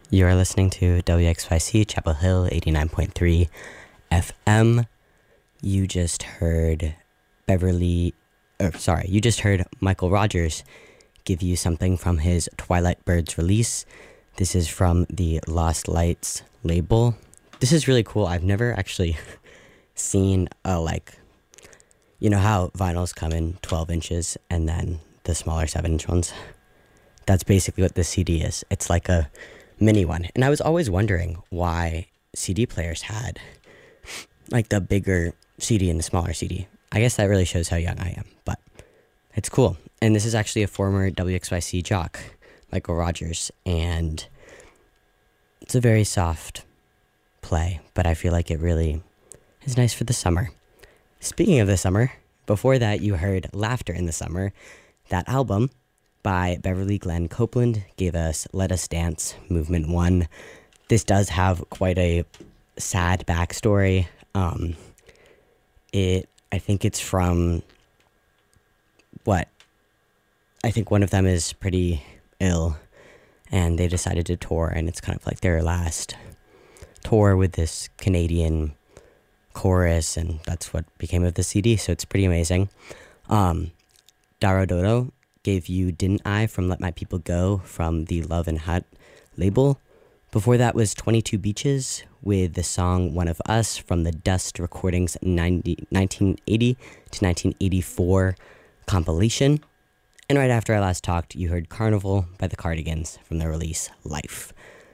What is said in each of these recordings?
You are listening to WXYC Chapel Hill 89.3 FM. You just heard Michael Rogers give you something from his Twilight Birds release. This is from the Lost Lights label. This is really cool. I've never actually seen you know how vinyls come in 12 inches and then the smaller 7-inch ones? That's basically what this CD is. It's like a mini one. And I was always wondering why CD players had like the bigger CD and the smaller CD. I guess that really shows how young I am, but it's cool. And this is actually a former WXYC jock, Michael Rogers, and it's a very soft play, but I feel like it really is nice for the summer. Speaking of the summer, before that you heard Laughter in the Summer. That album by Beverly Glenn Copeland gave us Let Us Dance, Movement 1. This does have quite a sad backstory. I think it's from I think one of them is pretty ill and they decided to tour, and it's kind of like their last tour with this Canadian chorus, and that's what became of the CD, so it's pretty amazing. Daro Dodo gave you Didn't I from Let My People Go from the Love and Hut label. Before that was 22 Beaches with the song One of Us from the Dust Recordings 1980 to 1984 compilation. And right after I last talked, you heard Carnival by the Cardigans from their release Life.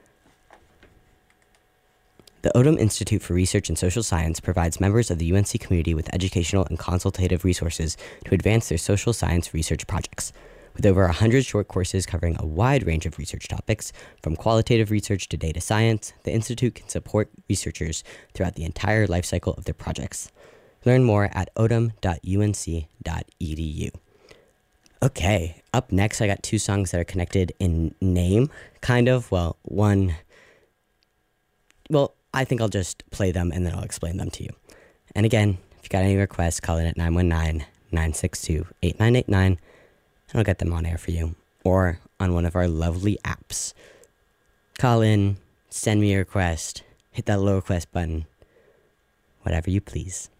The Odum Institute for Research and Social Science provides members of the UNC community with educational and consultative resources to advance their social science research projects. With over 100 short courses covering a wide range of research topics, from qualitative research to data science, the Institute can support researchers throughout the entire life cycle of their projects. Learn more at odum.unc.edu. Okay, up next I got two songs that are connected in name, kind of. I think I'll just play them and then I'll explain them to you. And again, if you got any requests, call in at 919-962-8989 and I'll get them on air for you, or on one of our lovely apps. Call in, send me a request, hit that little request button, whatever you please.